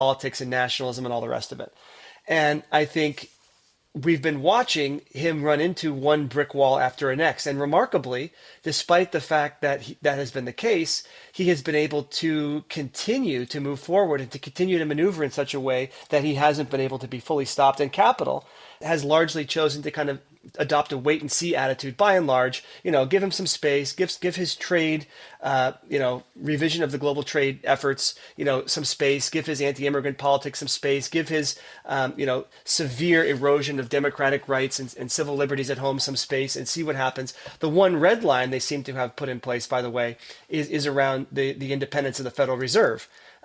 politics and nationalism and all the rest of it. And I think we've been watching him run into one brick wall after the next. And remarkably, despite the fact that that has been the case, he has been able to continue to move forward and to continue to maneuver in such a way that he hasn't been able to be fully stopped. And capital has largely chosen to kind of adopt a wait and see attitude by and large. Give him some space, give his trade, revision of the global trade efforts, some space, give his anti-immigrant politics some space, give his, severe erosion of democratic rights and civil liberties at home some space, and see what happens. The one red line they seem to have put in place, by the way, is around the independence of the Federal Reserve.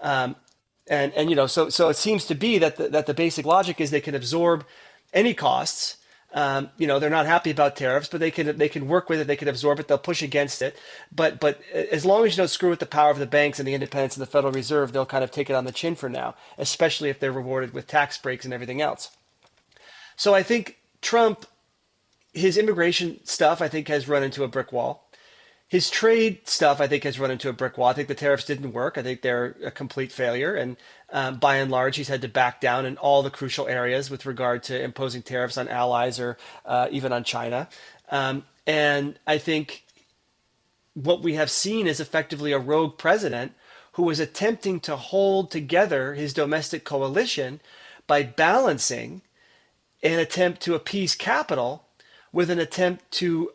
So it seems to be that the basic logic is they can absorb any costs. They're not happy about tariffs, but they can work with it. They can absorb it. They'll push against it. But as long as you don't screw with the power of the banks and the independence of the Federal Reserve, they'll kind of take it on the chin for now, especially if they're rewarded with tax breaks and everything else. So I think Trump, his immigration stuff, I think has run into a brick wall. His trade stuff, I think, has run into a brick wall. I think the tariffs didn't work. I think they're a complete failure. And by and large, he's had to back down in all the crucial areas with regard to imposing tariffs on allies or even on China. And I think what we have seen is effectively a rogue president who is attempting to hold together his domestic coalition by balancing an attempt to appease capital with an attempt to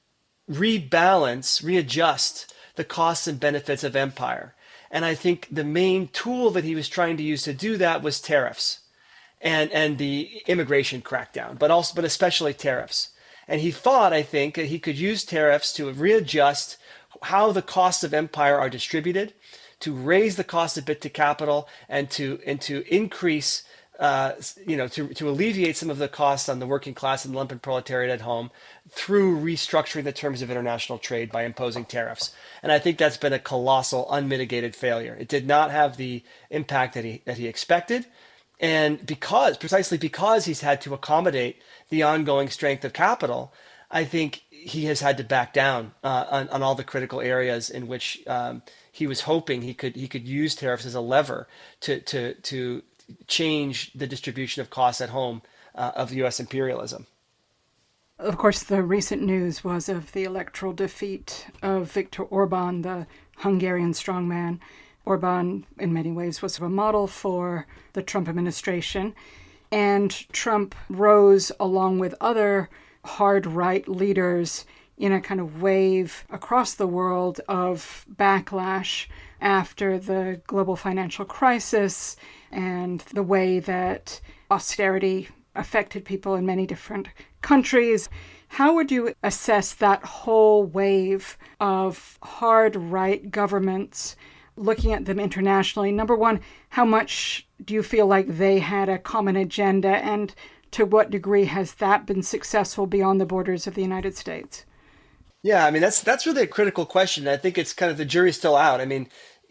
readjust the costs and benefits of empire. And I think the main tool that he was trying to use to do that was tariffs and the immigration crackdown, but especially tariffs. And he thought, I think, that he could use tariffs to readjust how the costs of empire are distributed, to raise the cost a bit to capital, and to increase to alleviate some of the costs on the working class and lumpen proletariat at home through restructuring the terms of international trade by imposing tariffs. And I think that's been a colossal, unmitigated failure. It did not have the impact that he expected. And precisely because he's had to accommodate the ongoing strength of capital, I think he has had to back down on all the critical areas in which he was hoping he could use tariffs as a lever to change the distribution of costs at home of U.S. imperialism. Of course, the recent news was of the electoral defeat of Viktor Orban, the Hungarian strongman. Orban, in many ways, was a model for the Trump administration. And Trump rose along with other hard right leaders in a kind of wave across the world of backlash after the global financial crisis and the way that austerity affected people in many different countries. How would you assess that whole wave of hard right governments, looking at them internationally? Number one, how much do you feel like they had a common agenda, and to what degree has that been successful beyond the borders of the United States? Yeah, I mean that's really a critical question. I think it's kind of the jury's still out. I mean,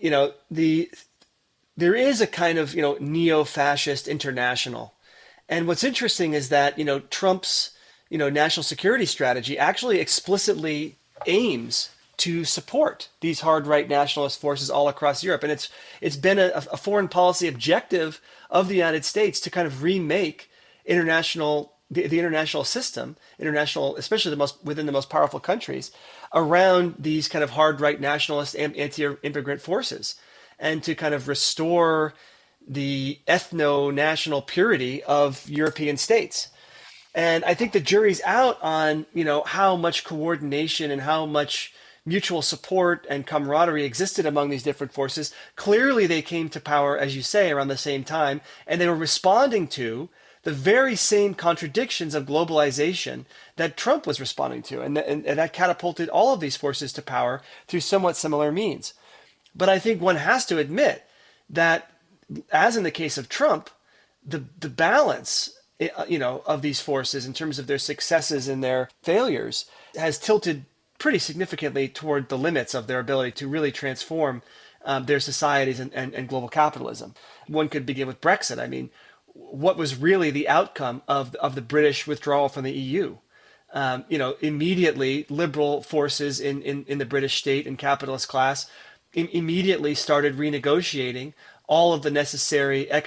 there is a kind of neo-fascist international, and what's interesting is that Trump's national security strategy actually explicitly aims to support these hard right nationalist forces all across Europe, and it's been a foreign policy objective of the United States to kind of remake the international system, especially within the most powerful countries, around these kind of hard right nationalist anti-immigrant forces, and to kind of restore the ethno-national purity of European states. And I think the jury's out on how much coordination and how much mutual support and camaraderie existed among these different forces. Clearly, they came to power, as you say, around the same time, and they were responding to the very same contradictions of globalization that Trump was responding to, and that catapulted all of these forces to power through somewhat similar means. But I think one has to admit that, as in the case of Trump, the balance of these forces in terms of their successes and their failures has tilted pretty significantly toward the limits of their ability to really transform their societies and global capitalism. One could begin with Brexit. I mean, what was really the outcome of the British withdrawal from the EU? Immediately liberal forces in the British state and capitalist class immediately started renegotiating all of the necessary